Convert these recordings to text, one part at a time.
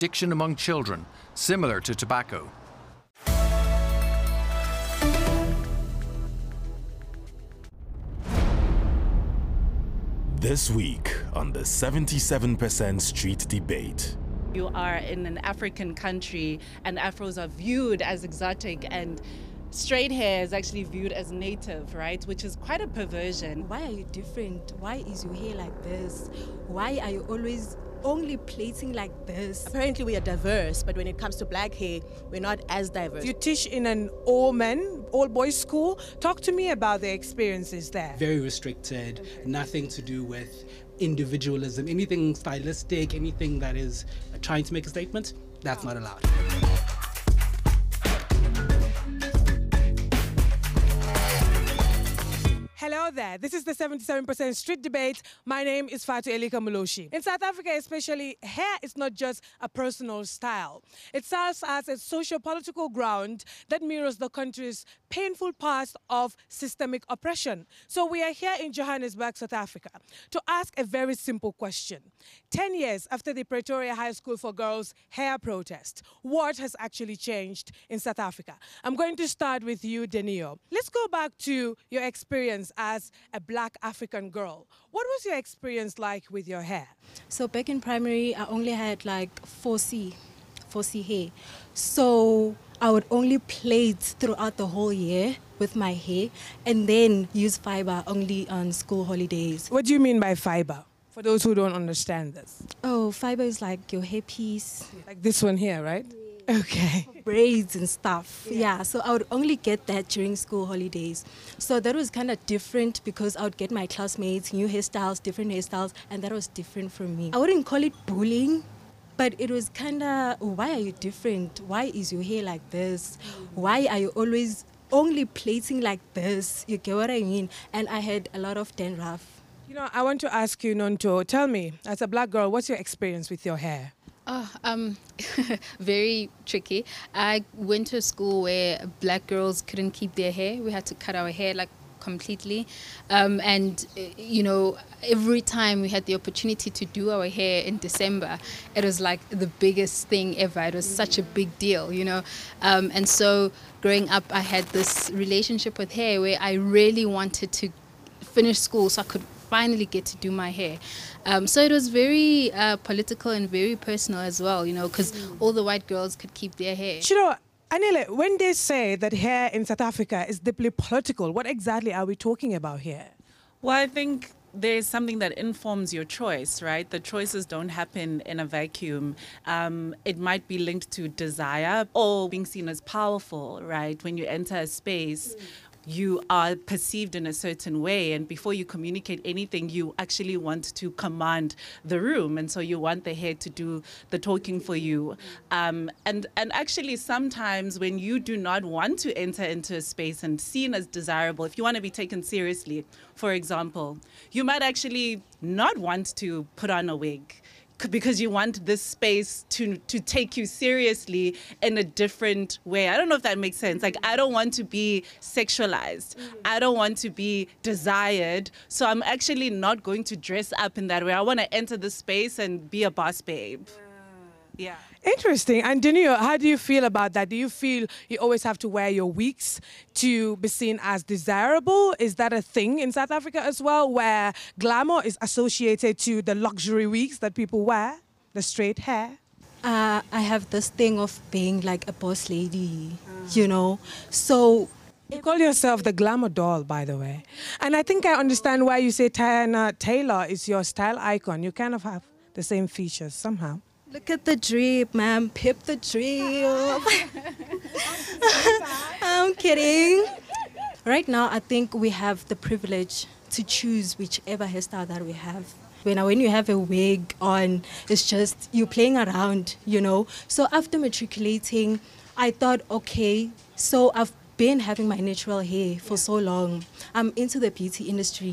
addiction among children, similar to tobacco. This week on the 77% Street Debate. You are in an African country and Afros are viewed as exotic and straight hair is actually viewed as native, right? Which is quite a perversion. Why are you different? Why is your hair like this? Why are you always only plating like this? Apparently we are diverse, but when it comes to black hair, we're not as diverse. You teach in an all-men, all-boys school. Talk to me about the experiences there. Very restricted, nothing to do with individualism, anything stylistic, anything that is trying to make a statement, that's not allowed. Hello there, this is the 77% Street Debate. My name is Fatu Elika Muloshi. In South Africa especially, hair is not just a personal style. It serves as a socio-political ground that mirrors the country's painful past of systemic oppression. So we are here in Johannesburg, South Africa, to ask a very simple question. 10 years after the Pretoria High School for Girls hair protest, what has actually changed in South Africa? I'm going to start with you, Denio. Let's go back to your experience as a black African girl. What was your experience like with your hair? So back in primary, I only had like 4C hair. So I would only plait throughout the whole year with my hair and then use fiber only on school holidays. What do you mean by fiber? For those who don't understand this. Oh, fiber is like your hair piece. Like this one here, right? Okay. Braids and stuff. Yeah, so I would only get that during school holidays. So that was kind of different because I would get my classmates new hairstyles, different hairstyles, and that was different from me. I wouldn't call it bullying, but it was kind of, why are you different? Why is your hair like this? Why are you always only plating like this? You get what I mean? And I had a lot of dandruff. You know, I want to ask you, Nonto, tell me, as a black girl, what's your experience with your hair? Very tricky. I went to a school where black girls couldn't keep their hair. We had to cut our hair like completely. You know, every time we had the opportunity to do our hair in December, it was like the biggest thing ever. It was such a big deal, you know. And so growing up, I had this relationship with hair where I really wanted to finish school so I could finally get to do my hair. So it was very political and very personal as well, you know, because all the white girls could keep their hair. You know, Anile, when they say that hair in South Africa is deeply political, what exactly are we talking about here? Well, I think there's something that informs your choice, right? The choices don't happen in a vacuum. It might be linked to desire or being seen as powerful, right? When you enter a space, you are perceived in a certain way, and before you communicate anything, you actually want to command the room, and so you want the hair to do the talking for you. And actually, sometimes when you do not want to enter into a space and seen as desirable, if you want to be taken seriously, for example, you might actually not want to put on a wig, because you want this space to take you seriously in a different way. I don't know if that makes sense. Like, I don't want to be sexualized. I don't want to be desired. So I'm actually not going to dress up in that way. I want to enter the space and be a boss babe. Yeah. Interesting. And Denio, how do you feel about that? Do you feel you always have to wear your wigs to be seen as desirable? Is that a thing in South Africa as well, where glamour is associated to the luxury wigs that people wear, the straight hair? I have this thing of being like a boss lady, you know, so... You call yourself the glamour doll, by the way. And I think I understand why you say Tiana Taylor is your style icon. You kind of have the same features somehow. Look at the drip, ma'am. Pip the drip. I'm kidding. Right now, I think we have the privilege to choose whichever hairstyle that we have. When you have a wig on, it's just you playing around, you know. So after matriculating, I thought, okay, so I've been having my natural hair for so long. I'm into the beauty industry.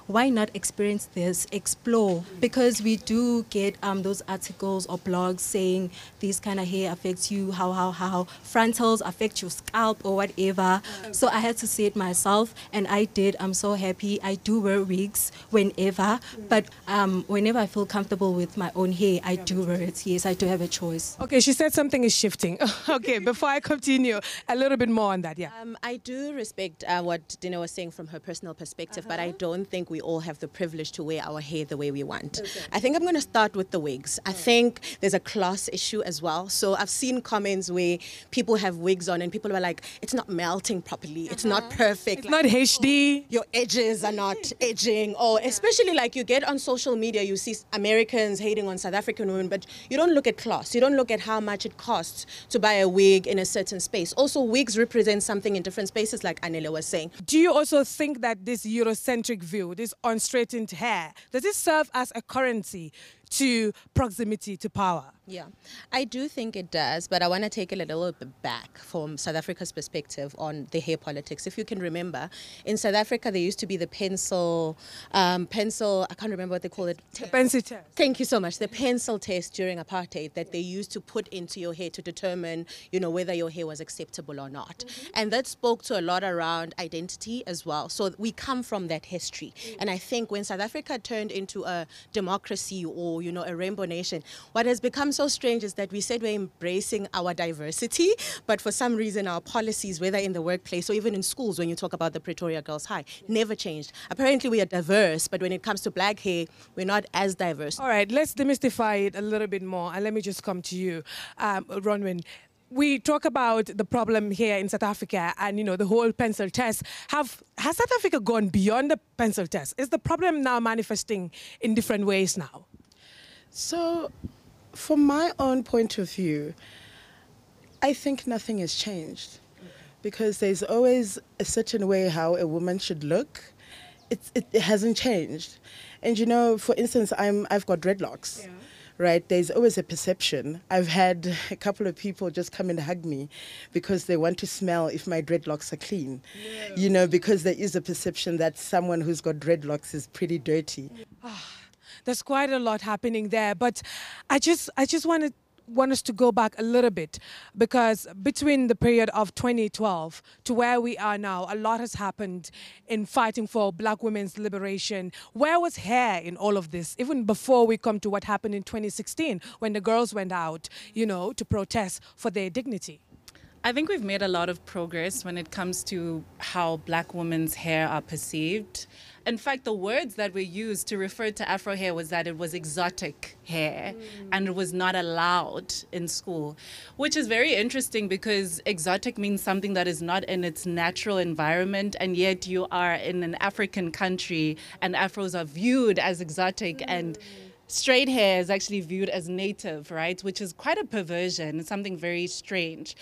why not experience this, explore? Because we do get those articles or blogs saying this kind of hair affects you, how frontals affect your scalp or whatever. So I had to see it myself, and I did. I'm so happy. I do wear wigs whenever, but whenever I feel comfortable with my own hair, I do wear it. Yes, I do have a choice. Okay, she said something is shifting. Okay, before I continue, a little bit more on that, yeah. I do respect what Dina was saying from her personal perspective, but I don't think we all have the privilege to wear our hair the way we want. Okay. I think I'm going to start with the wigs. I think there's a class issue as well. So I've seen comments where people have wigs on and people are like, it's not melting properly, it's not perfect. It's not HD. Your edges are not edging, or especially like you get on social media, you see Americans hating on South African women, but you don't look at class. You don't look at how much it costs to buy a wig in a certain space. Also, wigs represent something in different spaces, like Anela was saying. Do you also think that this Eurocentric view, this unstraightened hair, does it serve as a currency to proximity to power? Yeah, I do think it does, but I want to take it a little bit back from South Africa's perspective on the hair politics. If you can remember, in South Africa, there used to be the pencil, I can't remember what they call it. The pencil test. Thank you so much. The pencil test during apartheid that they used to put into your hair to determine, whether your hair was acceptable or not. Mm-hmm. And that spoke to a lot around identity as well. So we come from that history. Mm-hmm. And I think when South Africa turned into a democracy or, a rainbow nation, what has become so strange is that we said we're embracing our diversity, but for some reason our policies, whether in the workplace or even in schools, when you talk about the Pretoria Girls High, never changed. Apparently we are diverse, but when it comes to black hair, we're not as diverse. All right, let's demystify it a little bit more, and let me just come to you, Ronwin. We talk about the problem here in South Africa and, the whole pencil test. Has South Africa gone beyond the pencil test? Is the problem now manifesting in different ways now? So, from my own point of view, I think nothing has changed, because there's always a certain way how a woman should look. It hasn't changed. And for instance, I've got dreadlocks. Yeah. Right, there's always a perception. I've had a couple of people just come and hug me because they want to smell if my dreadlocks are clean. Yeah. Because there is a perception that someone who's got dreadlocks is pretty dirty. There's quite a lot happening there, but I just want us to go back a little bit, because between the period of 2012 to where we are now, a lot has happened in fighting for black women's liberation. Where was hair in all of this, even before we come to what happened in 2016 when the girls went out, to protest for their dignity? I think we've made a lot of progress when it comes to how black women's hair are perceived. In fact, the words that were used to refer to Afro hair was that it was exotic hair and it was not allowed in school, which is very interesting because exotic means something that is not in its natural environment, and yet you are in an African country and Afros are viewed as exotic and straight hair is actually viewed as native, right? Which is quite a perversion. It's something very strange.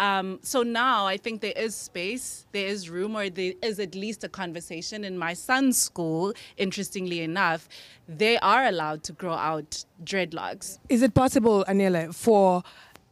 So now I think there is space, there is room, or there is at least a conversation. In my son's school, interestingly enough, they are allowed to grow out dreadlocks. Is it possible, Anela, for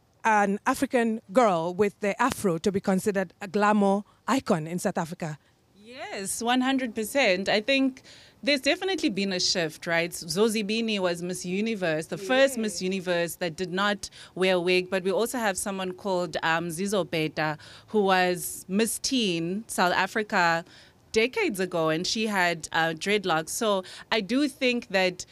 an African girl with the afro to be considered a glamour icon in South Africa? Yes, 100%. I think there's definitely been a shift, right? Zozibini was Miss Universe, the first Miss Universe that did not wear a wig, but we also have someone called Zizo Beta, who was Miss Teen South Africa decades ago, and she had dreadlocks. So I do think that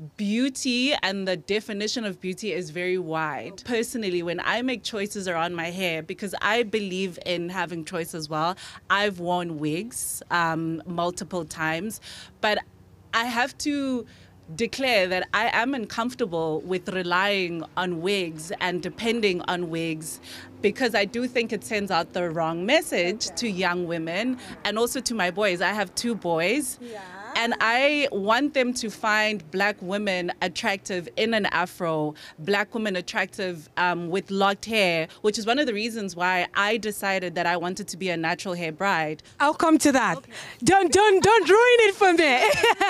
beauty and the definition of beauty is very wide. Personally, when I make choices around my hair, because I believe in having choice as well, I've worn wigs multiple times, but I have to declare that I am uncomfortable with relying on wigs and depending on wigs, because I do think it sends out the wrong message to young women and also to my boys. I have 2 boys. And I want them to find black women attractive in an afro, black women attractive with locked hair, which is one of the reasons why I decided that I wanted to be a natural hair bride. I'll come to that. Okay. Don't ruin it for me.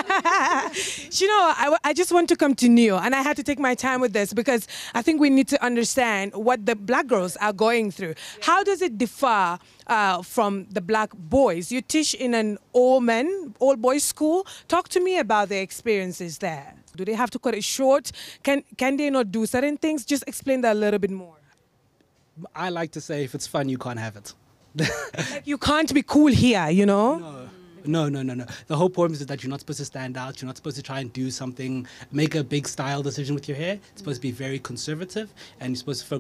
I just want to come to Neo, and I had to take my time with this because I think we need to understand what the black girls are going through. Yeah. How does it differ from the black boys? You teach in an all boys school. school. Talk to me about their experiences there. Do they have to cut it short? Can they not do certain things? Just explain that a little bit more. I like to say if it's fun, you can't have it. Like you can't be cool here, you know? No. The whole point is that you're not supposed to stand out. You're not supposed to try and do something, make a big style decision with your hair. It's supposed to be very conservative, and you're supposed to focus